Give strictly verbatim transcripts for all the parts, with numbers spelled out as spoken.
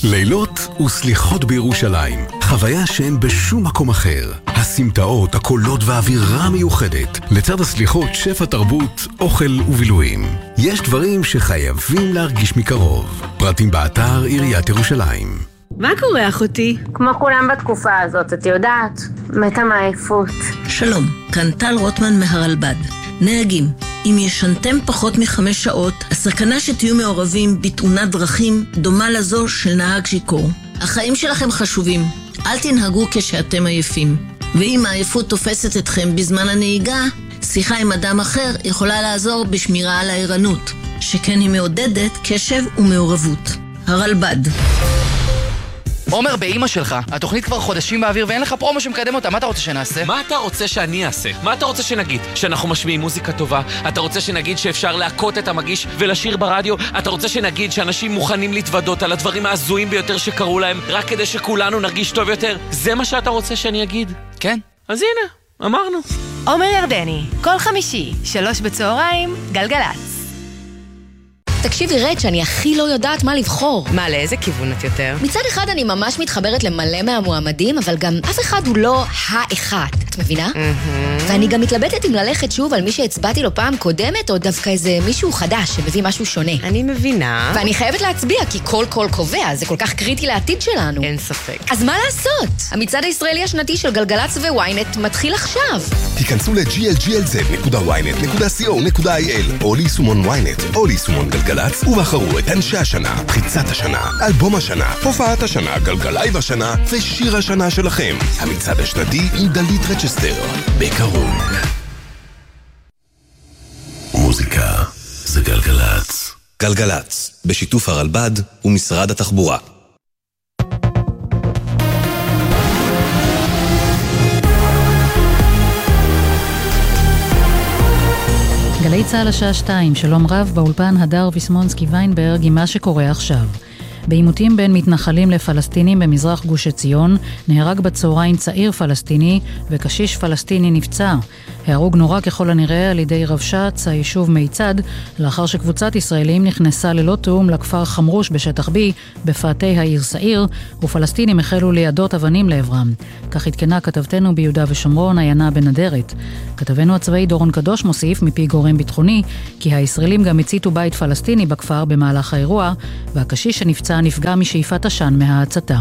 לילות וסליחות בירושלים, חוויה שאין בשום מקום אחר. הסמטאות, הקולות והאווירה מיוחדת. לצד הסליחות, שפע תרבות, אוכל ובילויים. יש דברים שחייבים להרגיש מקרוב. פרטים באתר עיריית ירושלים. מה קורה, אחותי? כמו כולם בתקופה הזאת, את יודעת, מתה מעייפות. שלום, כאן טל רוטמן מהרלב"ד. נהגים, אם ישנתם פחות מחמש שעות, הסכנה שתהיו מעורבים בתאונת דרכים דומה לזו של נהג שיכור. החיים שלכם חשובים, אל תנהגו כשאתם עייפים. ואם העייפות תופסת אתכם בזמן הנהיגה, שיחה עם אדם אחר יכולה לעזור בשמירה על הערנות, שכן היא מעודדת קשב ומעורבות. הרלב"ד. עומר, באמא שלך, התוכנית כבר חודשים באוויר ואין לך פרומו שמקדם אותה, מה אתה רוצה שנעשה? מה אתה רוצה שאני אעשה? מה אתה רוצה שנגיד? שאנחנו משמיעים מוזיקה טובה? אתה רוצה שנגיד שאפשר להקות את המגיש ולשיר ברדיו? אתה רוצה שנגיד שאנשים מוכנים להתוודות על הדברים העזויים ביותר שקרו להם רק כדי שכולנו נרגיש טוב יותר? זה מה שאתה רוצה שאני אגיד? כן. אז הנה, אמרנו. עומר ירדני, כל חמישי, שלוש בצהריים, גלגלץ. תקשיבי רד שאני הכי לא יודעת מה לבחור. מה, לאיזה כיוון את יותר? מצד אחד אני ממש מתחברת למלא מהמועמדים, אבל גם אף אחד הוא לא האחד, את מבינה? Mm-hmm. ואני גם מתלבטת אם ללכת שוב על מי שהצבעתי לו פעם קודמת, או דווקא איזה מישהו חדש שמביא משהו שונה. אני מבינה. ואני חייבת להצביע, כי כל קול קובע, זה כל כך קריטי לעתיד שלנו. אין ספק. אז מה לעשות? המצעד הישראלי השנתי של גלגלץ וויינט מתחיל עכשיו. תיכנסו ל-ג'י אל ג'י אל זד נקודה וויינט נקודה סי או נקודה איי אל או ליישומון וויינט או ליישומון גלגלץ ובחרו את אנשי השנה, חיצת השנה, אלבום השנה, הופעת השנה, גלגלייב השנה ושיר השנה שלכם. המצעד השנתי עם דלית רצ'סטר, בקרוב. מוזיקה זה גלגלץ. גלגלץ, בשיתוף הרלב"ד ומשרד התחבורה. גלי צהל השעה שתיים, שלום רב, באולפן הדר ויסמונסקי ויינברג עם מה שקורה עכשיו. בעימותים בין מתנחלים לפלסטינים במזרח גוש עציון, נהרג בצהריים צעיר פלסטיני וקשיש פלסטיני נפצע. ההרוג נורא ככל הנראה על ידי רבש"ץ היישוב מיצד, לאחר שקבוצת ישראלים נכנסה ללא תאום לכפר חמרוש בשטח B, בפאתי העיר סעיר, ופלסטינים החלו לידות אבנים לעברם. כך התקנה כתבתנו ביהודה ושומרון, עיינה בנדרת. כתבנו הצבאי דורון קדוש מוסיף מפי גורם ביטחוני, כי הישראלים גם הציתו בית פלסטיני בכפר במהלך האירוע, והקשיש שנפצע נפגע משאיפת עשן מההצתה.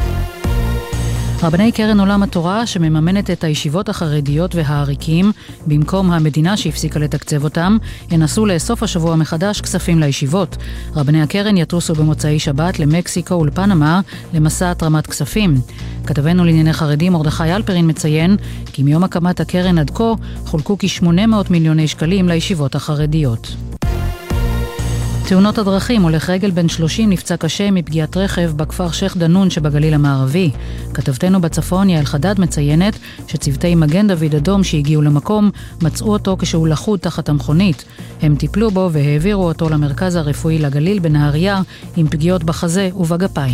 רבני קרן עולם התורה שמממנת את הישיבות החרדיות והעריקים במקום המדינה שהפסיקה לתקצב אותם, ינסו לאסוף השבוע מחדש כספים לישיבות. רבני הקרן יטוסו במוצאי שבת למקסיקו ולפנמה למסע התרמת כספים. כתבנו לענייני חרדים מרדכי אלפרין מציין כי מיום הקמת הקרן עד כה חולקו כ-שמונה מאות מיליוני שקלים לישיבות החרדיות. תאונות הדרכים, הולך רגל בן שלושים נפצע קשה מפגיעת רכב בכפר שייח דנון שבגליל המערבי. כתבתנו בצפון יעל חדד מציינת שצוותי מגן דוד אדום שהגיעו למקום מצאו אותו כשהוא לחוד תחת המכונית. הם טיפלו בו והעבירו אותו למרכז הרפואי לגליל בנהריה עם פגיעות בחזה ובגפיים.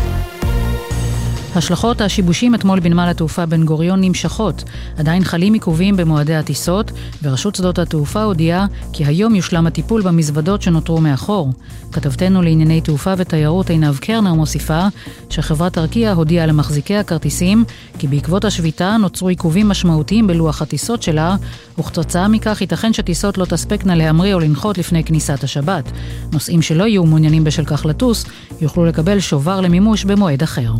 השלכות השיבושים אתמול בנמל התעופה בן גוריון נמשכות. עדיין חלים עיכובים במועדי הטיסות, ורשות שדות התעופה הודיעה כי היום יושלם הטיפול במזוודות שנותרו מאחור. כתבתנו לענייני תעופה ותיירות עינב קרנר מוסיפה שחברת ארקיע הודיעה למחזיקי הכרטיסים כי בעקבות השביתה נוצרו עיכובים משמעותיים בלוח הטיסות שלה, וכתוצאה מכך ייתכן שטיסות לא תספקנה להמריא או לנחות לפני כניסת השבת. נוסעים שלא יהיו מעוניינים בשל כך לטוס יוכלו לקבל שובר למימוש במועד אחר.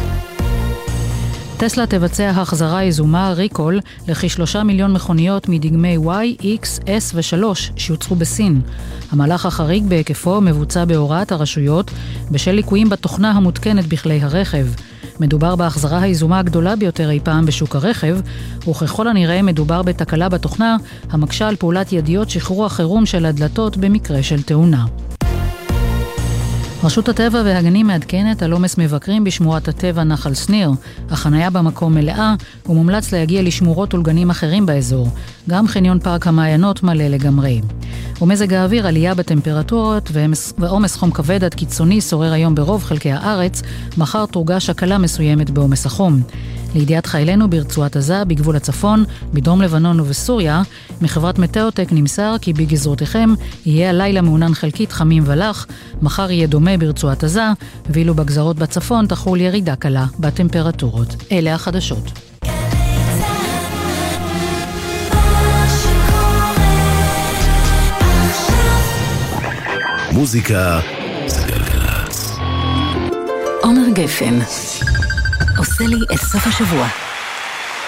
טסלה תבצע החזרה יזומה ריקול לכ-שלושה מיליון מכוניות מדגמי Y, X, S ו-שלוש שיוצרו בסין. המהלך החריג בהיקפו מבוצע בהוראת הרשויות בשל ליקויים בתוכנה המותקנת בכלי הרכב. מדובר בהחזרה היזומה הגדולה ביותר אי פעם בשוק הרכב, וככל הנראה מדובר בתקלה בתוכנה המקשה על פעולת ידיות שחרור החירום של הדלתות במקרה של תאונה. רשות הטבע והגנים מעדכנת על עומס מבקרים בשמורת הטבע נחל שניר. החנייה במקום מלאה ומומלץ להגיע לשמורות ולגנים אחרים באזור. גם חניון פארק המעיינות מלא לגמרי. ומזג האוויר עלייה בטמפרטורות ועומס חום כבד עד קיצוני שורר היום ברוב חלקי הארץ. מחר תורגש הקלה מסוימת בעומס החום. לידיעת חיילנו ברצועת עזה, בגבול הצפון, בדרום לבנון ובסוריה, מחברת מטאוטק נמסר כי בגזרותיכם יהיה הלילה מעונן חלקית חמים ולח, מחר יהיה דומה ברצועת עזה, ואילו בגזרות בצפון תחול ירידה קלה בטמפרטורות. אלה החדשות. מוזיקה זה גלגלצ. עומר גפן עושה לי את סוף השבוע.